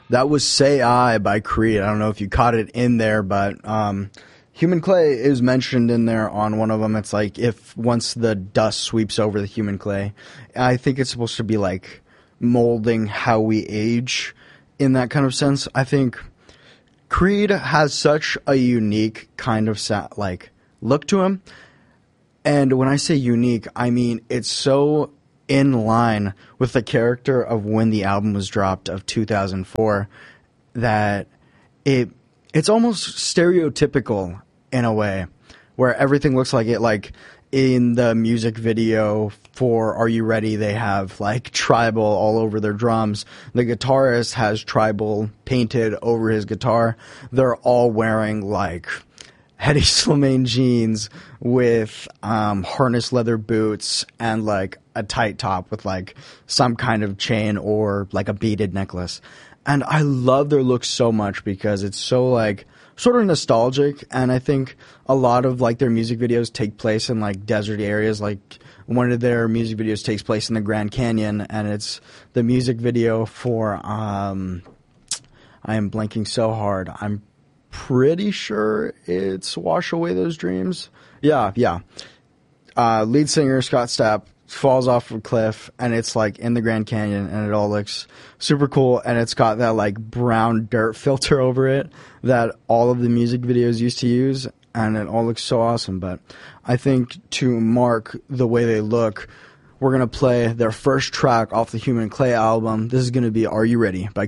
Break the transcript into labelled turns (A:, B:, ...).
A: That was Say I by Creed. I don't know if you caught it in there, but Human Clay is mentioned in there on one of them. It's like if once the dust sweeps over the human clay. I think it's supposed to be like molding how we age in that kind of sense. I think Creed has such a unique kind of look to him. And when I say unique, I mean it's so in line with the character of when the album was dropped of 2004 that it's almost stereotypical in a way where everything looks like it. Like in the music video for Are You Ready, they have like tribal all over their drums. The guitarist has tribal painted over his guitar. They're all wearing like Hedi Slimane jeans with harness leather boots and like a tight top with like some kind of chain or like a beaded necklace. And I love their look so much because it's so like sort of nostalgic, and I think a lot of like their music videos take place in like desert areas. Like one of their music videos takes place in the Grand Canyon, and it's the music video for I am blanking so hard. I'm pretty sure it's Wash Away Those Dreams. Yeah. Lead singer Scott Stapp falls off a cliff, and it's like in the Grand Canyon, and it all looks super cool, and it's got that like brown dirt filter over it that all of the music videos used to use, and it all looks so awesome. But I think to mark the way they look, we're going to play their first track off the Human Clay album. This is going to be Are You Ready by